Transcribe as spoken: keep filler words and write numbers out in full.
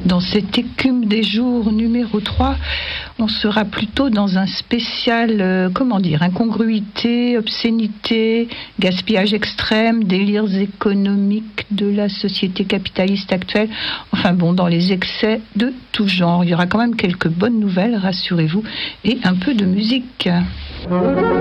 Dans cette écume des jours numéro trois, on sera plutôt dans un spécial, euh, comment dire, incongruité, obscénité, gaspillage extrême, délires économiques de la société capitaliste actuelle. Enfin bon, dans les excès de tout genre. Il y aura quand même quelques bonnes nouvelles, rassurez-vous, et un peu de musique.